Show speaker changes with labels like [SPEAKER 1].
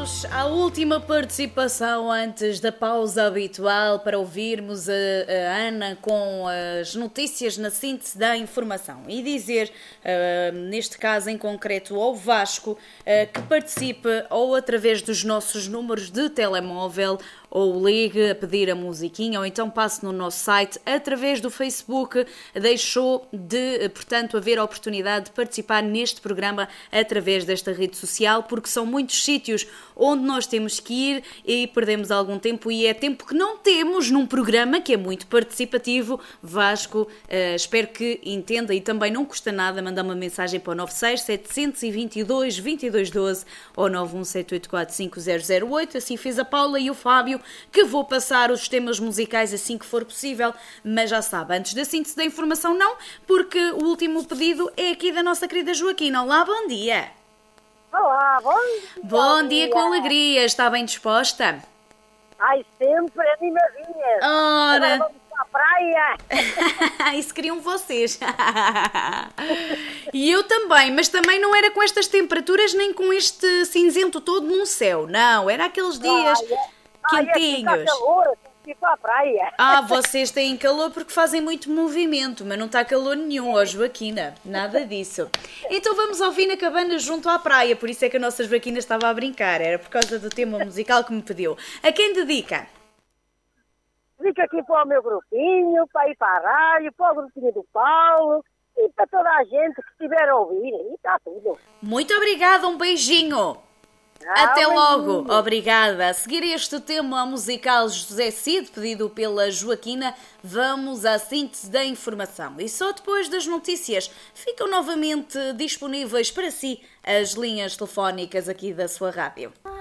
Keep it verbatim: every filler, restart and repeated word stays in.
[SPEAKER 1] chegamos à última participação antes da pausa habitual para ouvirmos a, a Ana com as notícias na síntese da informação e dizer, uh, neste caso em concreto ao Vasco, uh, que participe ou através dos nossos números de telemóvel ou ligue a pedir a musiquinha, ou então passe no nosso site. Através do Facebook deixou de, portanto, haver a oportunidade de participar neste programa através desta rede social, porque são muitos sítios onde nós temos que ir e perdemos algum tempo, e é tempo que não temos num programa que é muito participativo. Vasco, uh, espero que entenda, e também não custa nada mandar uma mensagem para o nove seis sete dois dois, dois dois um dois ou nove um sete oito quatro cinco zero zero oito. Assim fez a Paula e o Fábio, que vou passar os temas musicais assim que for possível, mas já sabe, antes da síntese da informação não, porque o último pedido é aqui da nossa querida Joaquina. Olá, bom dia.
[SPEAKER 2] Olá, bom dia.
[SPEAKER 1] Bom dia, com alegria, está bem disposta?
[SPEAKER 2] Ai, sempre animadinhas.
[SPEAKER 1] Ora,
[SPEAKER 2] Agora vamos para a praia.
[SPEAKER 1] isso queriam vocês. E eu também, mas também não era com estas temperaturas nem com este cinzento todo no céu, não, era aqueles dias...
[SPEAKER 2] Ai,
[SPEAKER 1] quentinhos.
[SPEAKER 2] Ai, é calor, tenho que ir para a praia.
[SPEAKER 1] Ah, vocês têm calor porque fazem muito movimento, mas não está calor nenhum, ó Joaquina, nada disso. Então vamos ouvir na cabana junto à praia, por isso é que a nossa Joaquina estava a brincar, era por causa do tema musical que me pediu. A quem dedica?
[SPEAKER 2] Fico aqui para o meu grupinho, para ir para a rádio, para o grupinho do Paulo e para toda a gente que estiver a ouvir, e está tudo.
[SPEAKER 1] Muito obrigada, um beijinho.
[SPEAKER 2] Ah,
[SPEAKER 1] Até logo,
[SPEAKER 2] beijinho.
[SPEAKER 1] Obrigada. A seguir este tema musical José Cid, pedido pela Joaquina, vamos à síntese da informação. E só depois das notícias ficam novamente disponíveis para si as linhas telefónicas aqui da sua rádio.